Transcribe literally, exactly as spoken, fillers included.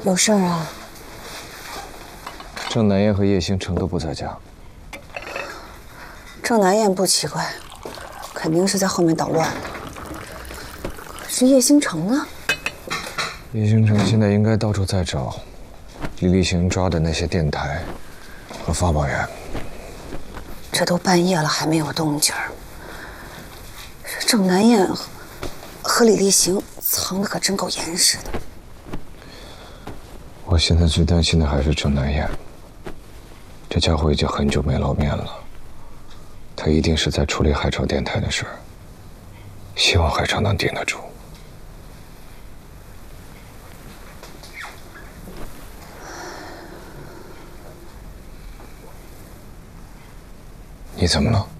有事儿啊？ 郑南燕和叶星辰都不在家。 郑南燕不奇怪，肯定是在后面捣乱。可是叶星辰呢？ 叶星辰现在应该到处在找李立行抓的那些电台和发报员。 这都半夜了还没有动静儿，这郑南燕和和李立行藏的可真够严实的。 我现在最担心的还是郑南燕，这家伙已经很久没露面了，他一定是在处理海潮电台的事儿，希望海潮能顶得住。你怎么了？